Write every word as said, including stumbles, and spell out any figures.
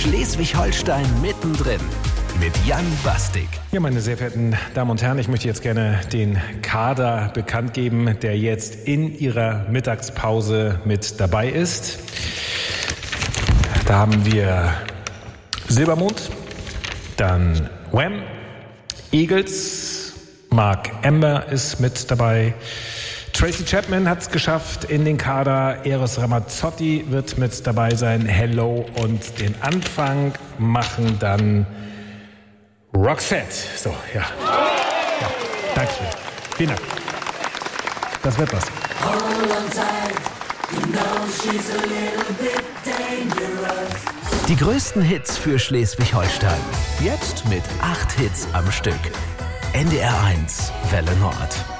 Schleswig-Holstein mittendrin mit Jan Bastik. Ja, meine sehr verehrten Damen und Herren, ich möchte jetzt gerne den Kader bekannt geben, der jetzt in ihrer Mittagspause mit dabei ist. Da haben wir Silbermond, dann Wham, Eagles, Mark Amber ist mit dabei. Tracy Chapman hat es geschafft in den Kader. Eros Ramazzotti wird mit dabei sein. Hello, und den Anfang machen dann Roxette. So, ja. ja. Dankeschön. Vielen Dank. Das wird was. Die größten Hits für Schleswig-Holstein. Jetzt mit acht Hits am Stück. N D R eins, Welle Nord.